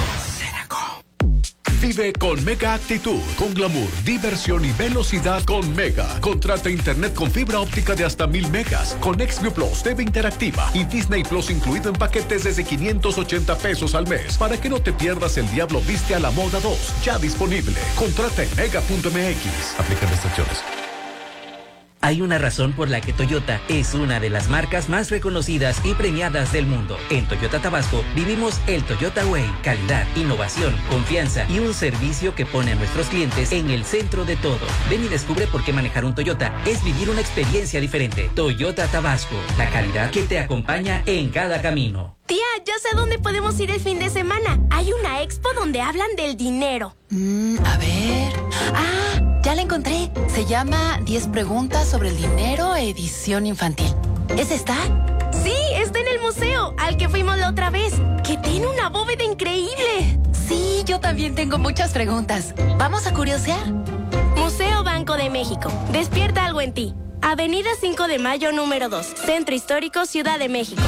Vive con Mega Actitud, con glamour, diversión y velocidad con Mega. Contrata internet con fibra óptica de hasta mil megas, con XView Plus, T V interactiva y Disney Plus incluido en paquetes desde quinientos ochenta pesos al mes, para que no te pierdas El Diablo Viste a la Moda dos, ya disponible. Contrata en mega punto m x. Aplican restricciones. Hay una razón por la que Toyota es una de las marcas más reconocidas y premiadas del mundo. En Toyota Tabasco vivimos el Toyota Way. Calidad, innovación, confianza y un servicio que pone a nuestros clientes en el centro de todo. Ven y descubre por qué manejar un Toyota es vivir una experiencia diferente. Toyota Tabasco, la calidad que te acompaña en cada camino. Tía, ya sé dónde podemos ir el fin de semana. Hay una expo donde hablan del dinero. Mm, a ver... ¡Ah! Ya la encontré. Se llama diez preguntas sobre el dinero, edición infantil. ¿Es esta? Sí, está en el museo, al que fuimos la otra vez, que tiene una bóveda increíble. Sí, yo también tengo muchas preguntas. ¿Vamos a curiosear? Museo Banco de México. Despierta algo en ti. Avenida cinco de Mayo, número dos. Centro Histórico, Ciudad de México.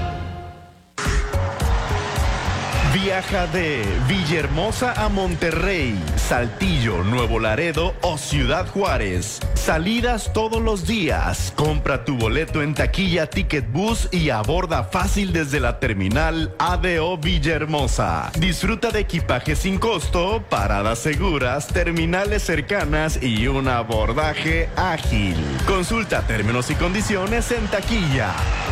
Viaja de Villahermosa a Monterrey, Saltillo, Nuevo Laredo o Ciudad Juárez. Salidas todos los días. Compra tu boleto en taquilla Ticket Bus y aborda fácil desde la terminal A D O Villahermosa. Disfruta de equipaje sin costo, paradas seguras, terminales cercanas y un abordaje ágil. Consulta términos y condiciones en taquilla.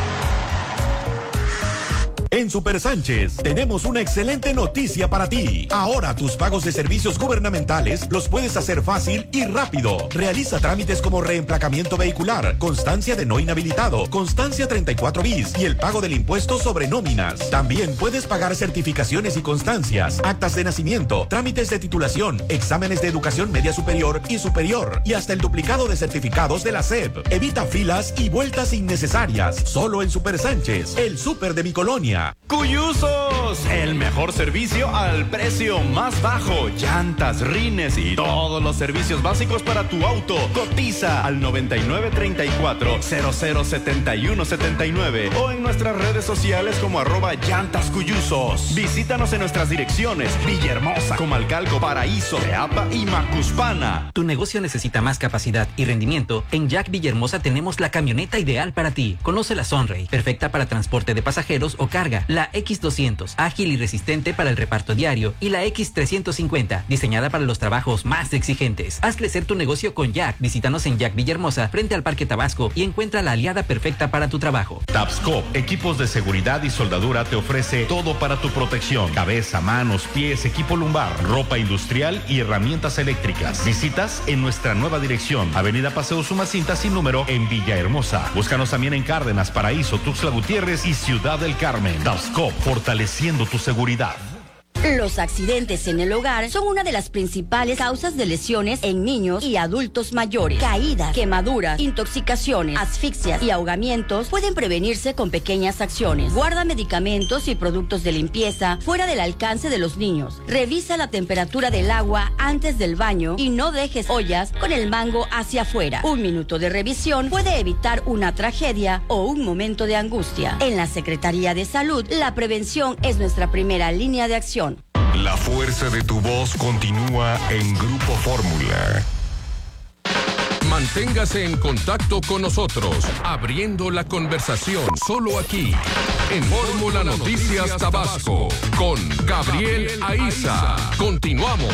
En Super Sánchez tenemos una excelente noticia para ti. Ahora tus pagos de servicios gubernamentales los puedes hacer fácil y rápido. Realiza trámites como reemplacamiento vehicular, constancia de no inhabilitado, constancia treinta y cuatro bis y el pago del impuesto sobre nóminas. También puedes pagar certificaciones y constancias, actas de nacimiento, trámites de titulación, exámenes de educación media superior y superior y hasta el duplicado de certificados de la S E P. Evita filas y vueltas innecesarias. Solo en Super Sánchez, el súper de mi colonia. Cuyusos, el mejor servicio al precio más bajo. Llantas, rines y todos los servicios básicos para tu auto. Cotiza al noventa y nueve treinta y cuatro cero cero setenta y uno setenta y nueve o en nuestras redes sociales como arroba llantas Cuyusos. Visítanos en nuestras direcciones: Villahermosa, Comalcalco, Paraíso, Teapa y Macuspana. Tu negocio necesita más capacidad y rendimiento. En Jack Villahermosa tenemos la camioneta ideal para ti. Conoce la Sunray, perfecta para transporte de pasajeros o carga. La X doscientos, ágil y resistente para el reparto diario. Y la X trescientos cincuenta, diseñada para los trabajos más exigentes. Haz crecer tu negocio con Jack. Visítanos en Jack Villahermosa, frente al Parque Tabasco, y encuentra la aliada perfecta para tu trabajo. Tapscop, equipos de seguridad y soldadura, te ofrece todo para tu protección: cabeza, manos, pies, equipo lumbar, ropa industrial y herramientas eléctricas. Visitas en nuestra nueva dirección: Avenida Paseo Sumacinta sin número en Villahermosa. Búscanos también en Cárdenas, Paraíso, Tuxtla Gutiérrez y Ciudad del Carmen. Tapscop, fortaleciendo tu seguridad. Los accidentes en el hogar son una de las principales causas de lesiones en niños y adultos mayores. Caídas, quemaduras, intoxicaciones, asfixias y ahogamientos pueden prevenirse con pequeñas acciones. Guarda medicamentos y productos de limpieza fuera del alcance de los niños. Revisa la temperatura del agua antes del baño y no dejes ollas con el mango hacia afuera. Un minuto de revisión puede evitar una tragedia o un momento de angustia. En la Secretaría de Salud, la prevención es nuestra primera línea de acción. La fuerza de tu voz continúa en Grupo Fórmula. Manténgase en contacto con nosotros, abriendo la conversación solo aquí, en Fórmula Noticias Tabasco, con Gabriel Aiza. Continuamos.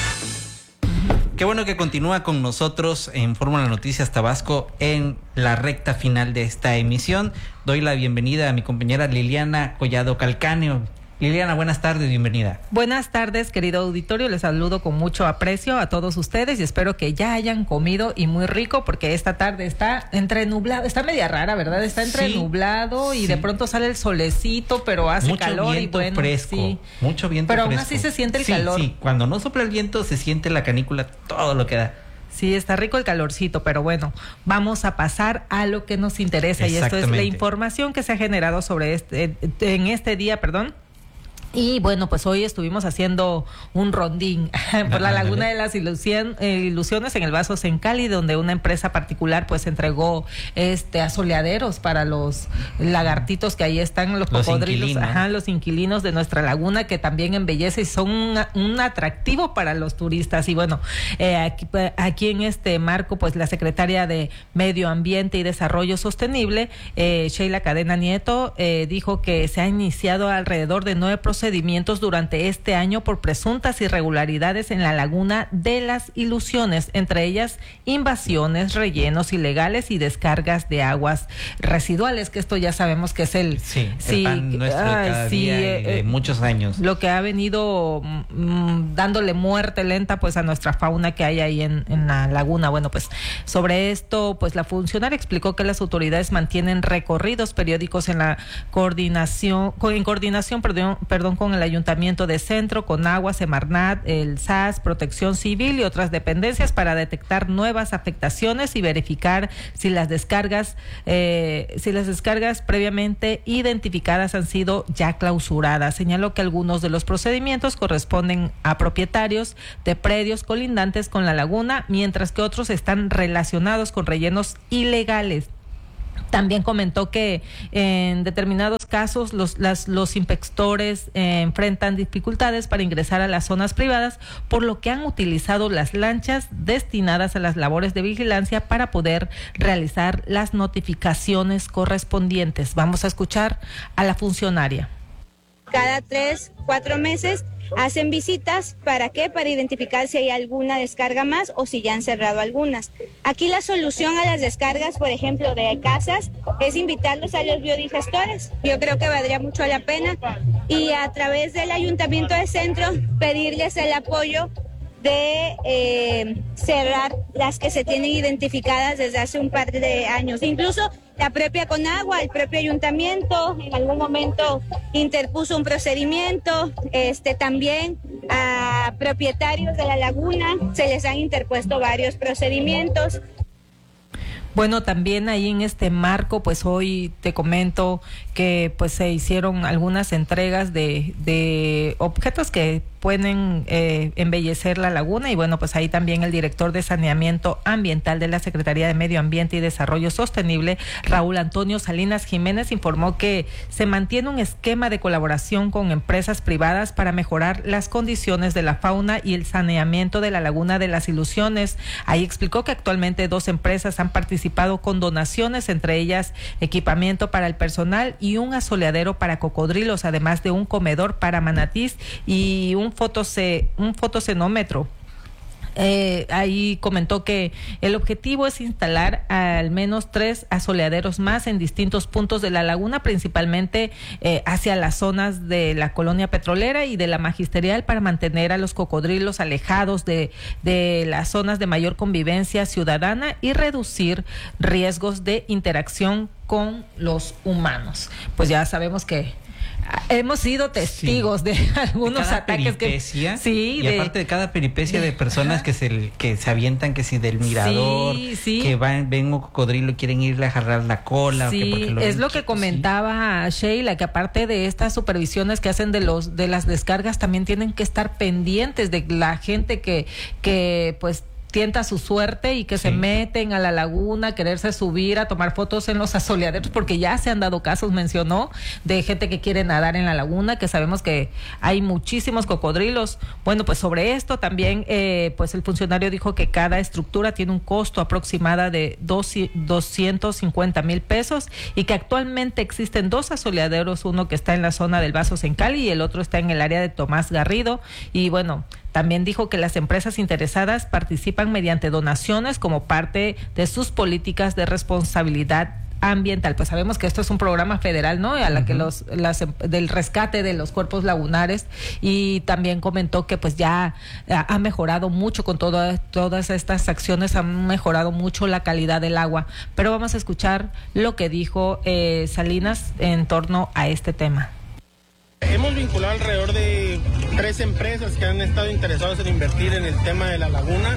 Qué bueno que continúa con nosotros en Fórmula Noticias Tabasco en la recta final de esta emisión. Doy la bienvenida a mi compañera Liliana Collado Calcáneo. Liliana, buenas tardes, bienvenida. Buenas tardes, querido auditorio, les saludo con mucho aprecio a todos ustedes y espero que ya hayan comido y muy rico, porque esta tarde está entre nublado, está media rara, ¿verdad? Está entre sí, nublado y sí, de pronto sale el solecito, pero hace mucho calor viento y bueno, fresco, sí. mucho viento pero fresco. Pero aún así se siente el sí, calor. Sí, cuando no sopla el viento se siente la canícula, todo lo que da. Sí, está rico el calorcito, pero bueno, vamos a pasar a lo que nos interesa y esto es la información que se ha generado sobre este, en este día, perdón, Y bueno, pues hoy estuvimos haciendo un rondín por la Laguna de las Ilusión, eh, Ilusiones en el Vasos en Cali, donde una empresa particular pues entregó este asoleaderos para los lagartitos que ahí están, los, los cocodrilos, inquilinos. Ajá, los inquilinos de nuestra laguna, que también embellece y son un, un atractivo para los turistas. Y bueno, eh, aquí, aquí en este marco, pues la secretaria de Medio Ambiente y Desarrollo Sostenible, eh, Sheila Cadena Nieto, eh, dijo que se ha iniciado alrededor de nueve procedimientos procedimientos durante este año por presuntas irregularidades en la Laguna de las Ilusiones, entre ellas invasiones, rellenos ilegales y descargas de aguas residuales, que esto ya sabemos que es el, sí, sí, el pan nuestro de cada sí, día eh, de muchos años. Lo que ha venido mm, dándole muerte lenta pues a nuestra fauna que hay ahí en, en la laguna. Bueno, pues sobre esto, pues la funcionaria explicó que las autoridades mantienen recorridos periódicos en la coordinación, en coordinación, perdón, perdón con el Ayuntamiento de Centro, con Agua, Semarnat, el S A S, Protección Civil y otras dependencias para detectar nuevas afectaciones y verificar si las descargas, eh, si las descargas previamente identificadas han sido ya clausuradas. Señaló que algunos de los procedimientos corresponden a propietarios de predios colindantes con la laguna, mientras que otros están relacionados con rellenos ilegales. También comentó que en determinados casos los, las, los inspectores eh, enfrentan dificultades para ingresar a las zonas privadas, por lo que han utilizado las lanchas destinadas a las labores de vigilancia para poder realizar las notificaciones correspondientes. Vamos a escuchar a la funcionaria. Cada tres, cuatro meses hacen visitas. ¿Para qué? Para identificar si hay alguna descarga más o si ya han cerrado algunas. Aquí la solución a las descargas, por ejemplo, de casas, es invitarlos a los biodigestores. Yo creo que valdría mucho la pena. Y a través del Ayuntamiento de Centro, pedirles el apoyo de eh, cerrar las que se tienen identificadas desde hace un par de años. Incluso la propia Conagua, el propio ayuntamiento, en algún momento interpuso un procedimiento. Este también a propietarios de la laguna se les han interpuesto varios procedimientos. Bueno, también ahí en este marco, pues hoy te comento que pues se hicieron algunas entregas de, de objetos que pueden eh, embellecer la laguna, y bueno, pues ahí también el director de Saneamiento Ambiental de la Secretaría de Medio Ambiente y Desarrollo Sostenible, Raúl Antonio Salinas Jiménez, informó que se mantiene un esquema de colaboración con empresas privadas para mejorar las condiciones de la fauna y el saneamiento de la Laguna de las Ilusiones. Ahí explicó que actualmente dos empresas han participado con donaciones, entre ellas equipamiento para el personal y un asoleadero para cocodrilos, además de un comedor para manatís y un fotose, un fotocenómetro. Eh, ahí comentó que el objetivo es instalar al menos tres asoleaderos más en distintos puntos de la laguna, principalmente eh, hacia las zonas de la colonia petrolera y de la magisterial, para mantener a los cocodrilos alejados de, de las zonas de mayor convivencia ciudadana y reducir riesgos de interacción con los humanos. Pues ya sabemos que hemos sido testigos sí. de algunos de cada ataques peripecia, que sí, y de, aparte de cada peripecia de, de personas que se que se avientan, que si del mirador, sí, sí. que van, ven un cocodrilo, quieren irle a agarrar la cola. Sí, o que porque lo es ven, lo que comentaba sí. Sheila, que aparte de estas supervisiones que hacen de los de las descargas, también tienen que estar pendientes de la gente que que pues tienta su suerte y que sí. se meten a la laguna, quererse subir a tomar fotos en los asoleaderos, porque ya se han dado casos, mencionó, de gente que quiere nadar en la laguna, que sabemos que hay muchísimos cocodrilos. Bueno, pues sobre esto también, eh, pues el funcionario dijo que cada estructura tiene un costo aproximado de doscientos cincuenta mil pesos y que actualmente existen dos asoleaderos, uno que está en la zona del Vasos en Cali y el otro está en el área de Tomás Garrido. Y bueno, también dijo que las empresas interesadas participan mediante donaciones como parte de sus políticas de responsabilidad ambiental. Pues sabemos que esto es un programa federal, ¿no? A la uh-huh. que los las, del rescate de los cuerpos lagunares, y también comentó que pues ya ha mejorado mucho con todas todas estas acciones, han mejorado mucho la calidad del agua. Pero vamos a escuchar lo que dijo eh, Salinas en torno a este tema. Hemos vinculado alrededor de tres empresas que han estado interesadas en invertir en el tema de la laguna.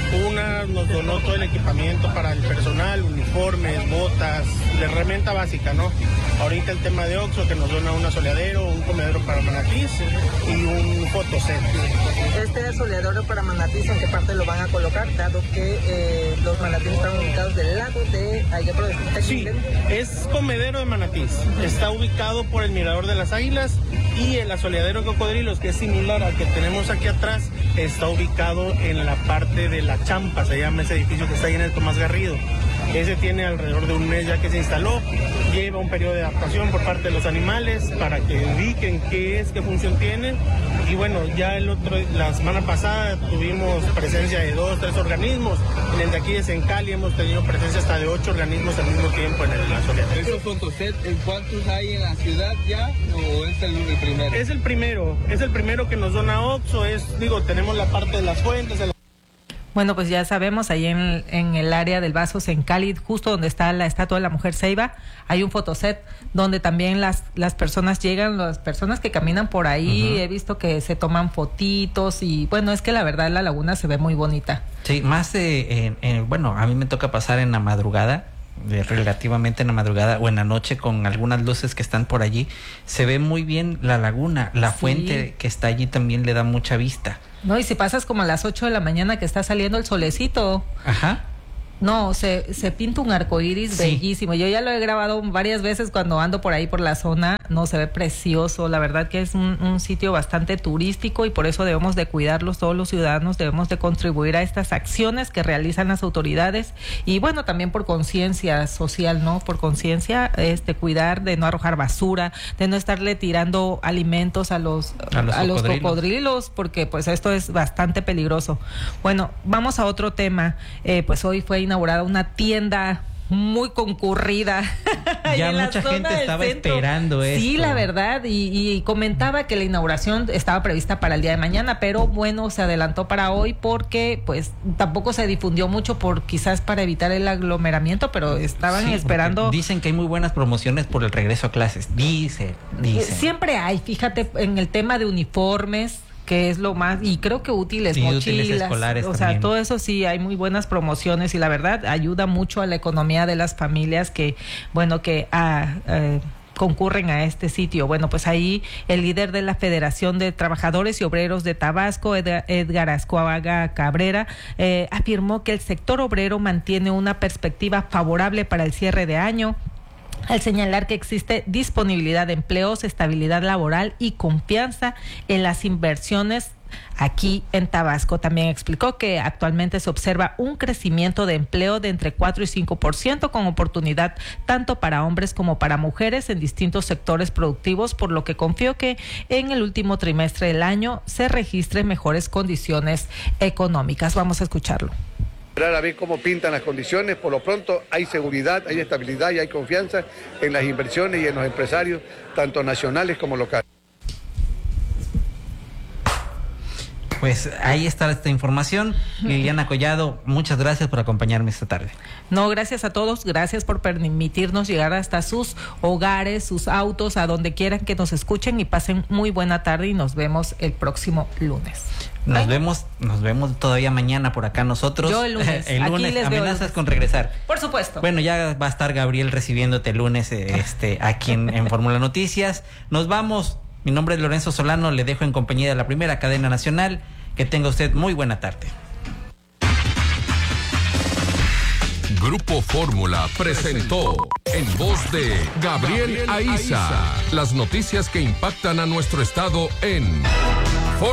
Una nos donó todo el equipamiento para el personal, uniformes, botas, de herramienta básica, ¿no? Ahorita el tema de Oxxo, que nos dona un asoleadero, un comedero para manatís y un fotoset. Este asoleadero para manatís, ¿en qué parte lo van a colocar? Dado que eh, los manatís están ubicados del lado de allá por el... Sí, es comedero de manatís. Está ubicado por el Mirador de las Águilas, y el asoleadero Cocodrilos, que es similar al que tenemos aquí atrás, está ubicado en la parte de La Champa, se llama ese edificio que está ahí en el Tomás Garrido. Ese tiene alrededor de un mes ya que se instaló, lleva un periodo de adaptación por parte de los animales para que ubiquen qué es, qué función tiene. Y bueno, ya el otro, la semana pasada tuvimos presencia de dos, tres organismos. En el de aquí de Sencali hemos tenido presencia hasta de ocho organismos al mismo tiempo en el asoleadero. ¿Esos fotoset, cuántos hay en la ciudad ya o es el, el primero? Es el primero, es el primero que nos dona Oxxo, es, digo, tenemos la parte de las fuentes, el... Bueno, pues ya sabemos, ahí en, en el área del Vaso Sencali, justo donde está la estatua de la mujer ceiba, hay un fotoset donde también las, las personas llegan, las personas que caminan por ahí, uh-huh. He visto que se toman fotitos y bueno, es que la verdad la laguna se ve muy bonita. Sí, más de, eh, eh, bueno, a mí me toca pasar en la madrugada, eh, relativamente en la madrugada o en la noche con algunas luces que están por allí, se ve muy bien la laguna, la sí. Fuente que está allí también le da mucha vista. No, y si pasas como a las ocho de la mañana que está saliendo el solecito. Ajá. No, se, se pinta un arcoíris sí. Bellísimo. Yo ya lo he grabado varias veces cuando ando por ahí por la zona. No, se ve precioso. La verdad que es un, un sitio bastante turístico y por eso debemos de cuidarlos todos los ciudadanos. Debemos de contribuir a estas acciones que realizan las autoridades y bueno, también por conciencia social, ¿no? Por conciencia, este, cuidar de no arrojar basura, de no estarle tirando alimentos a los, a los, a los cocodrilos. cocodrilos, porque pues esto es bastante peligroso. Bueno, vamos a otro tema. Eh, pues hoy fue inaugurada una tienda muy concurrida. Ya mucha gente estaba centro. esperando esto. Sí, la verdad, y, y comentaba que la inauguración estaba prevista para el día de mañana, pero bueno, se adelantó para hoy porque pues tampoco se difundió mucho por quizás para evitar el aglomeramiento, pero estaban sí, esperando. Dicen que hay muy buenas promociones por el regreso a clases. Dice, dice. Siempre hay, fíjate, en el tema de uniformes, que es lo más, y creo que útiles, sí, mochilas, útiles escolares o también. sea, todo eso sí, hay muy buenas promociones y la verdad ayuda mucho a la economía de las familias que, bueno, que ah, eh, concurren a este sitio. Bueno, pues ahí el líder de la Federación de Trabajadores y Obreros de Tabasco, Edgar, Edgar Ascuaga Cabrera, eh, afirmó que el sector obrero mantiene una perspectiva favorable para el cierre de año, al señalar que existe disponibilidad de empleos, estabilidad laboral y confianza en las inversiones aquí en Tabasco. También explicó que actualmente se observa un crecimiento de empleo de entre cuatro y cinco por ciento con oportunidad tanto para hombres como para mujeres en distintos sectores productivos, por lo que confío que en el último trimestre del año se registren mejores condiciones económicas. Vamos a escucharlo. A ver cómo pintan las condiciones. Por lo pronto hay seguridad, hay estabilidad y hay confianza en las inversiones y en los empresarios, tanto nacionales como locales. Pues ahí está esta información. Liliana Collado, muchas gracias por acompañarme esta tarde. No, gracias a todos, gracias por permitirnos llegar hasta sus hogares, sus autos, a donde quieran que nos escuchen y pasen muy buena tarde y nos vemos el próximo lunes. Nos Ay. vemos, nos vemos todavía mañana por acá nosotros. Yo el lunes. el lunes, Aquí les amenazas veo. con regresar. Por supuesto. Bueno, ya va a estar Gabriel recibiéndote el lunes este, aquí en, en Fórmula Noticias. Nos vamos. Mi nombre es Lorenzo Solano, le dejo en compañía de la primera cadena nacional. Que tenga usted muy buena tarde. Grupo Fórmula presentó en voz de Gabriel Aiza las noticias que impactan a nuestro estado en